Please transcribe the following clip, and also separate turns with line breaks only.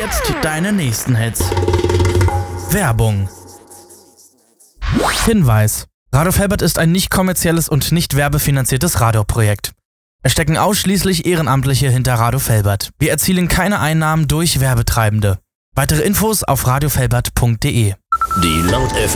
jetzt deine nächsten Hits. Werbung. Hinweis: Radio Velbert ist ein nicht kommerzielles und nicht werbefinanziertes Radioprojekt. Es stecken ausschließlich Ehrenamtliche hinter Radio Velbert. Wir erzielen keine Einnahmen durch Werbetreibende. Weitere Infos auf radiovelbert.de.
Die Laut